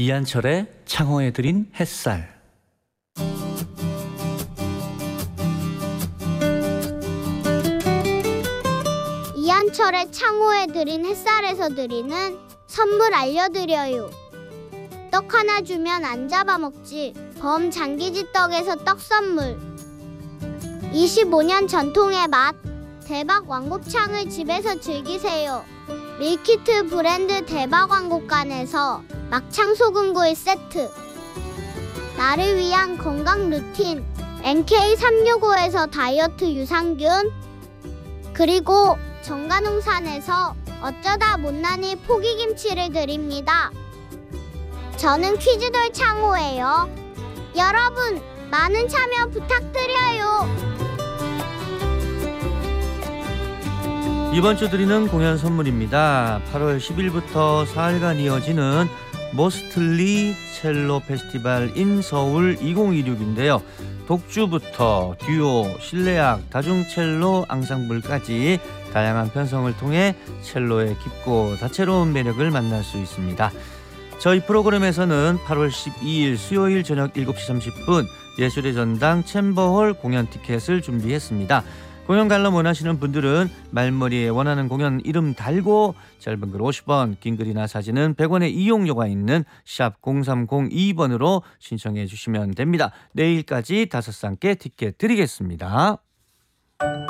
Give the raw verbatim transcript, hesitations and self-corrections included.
이한철의 창호에 드린 햇살. 이한철의 창호에 드린 햇살에서 드리는 선물 알려드려요. 떡 하나 주면 안 잡아먹지. 범장기지 떡에서 떡 선물. 이십오 년 전통의 맛. 대박 왕곱창을 집에서 즐기세요. 밀키트 브랜드 대박 왕곱간에서 막창 소금구이 세트. 나를 위한 건강 루틴 엔케이 삼육오에서 다이어트 유산균. 그리고 정관홍산에서 어쩌다 못난이 포기김치를 드립니다. 저는 퀴즈돌 창호예요. 여러분 많은 참여 부탁드려요. 이번 주 드리는 공연 선물입니다. 팔월 십일부터 사흘간 이어지는 모스틀리 첼로 페스티벌 인 서울 이천이십육인데요. 독주부터 듀오, 실내악, 다중첼로 앙상블까지 다양한 편성을 통해 첼로의 깊고 다채로운 매력을 만날 수 있습니다. 저희 프로그램에서는 팔월 십이일 수요일 저녁 일곱 시 삼십 분 예술의 전당 챔버홀 공연 티켓을 준비했습니다. 공연 관람 원하시는 분들은 말머리에 원하는 공연 이름 달고 짧은 글 오십 원, 긴 글이나 사진은 백 원의 이용료가 있는 샵 공삼공이 번으로 신청해 주시면 됩니다. 내일까지 다섯 쌍께 티켓 드리겠습니다.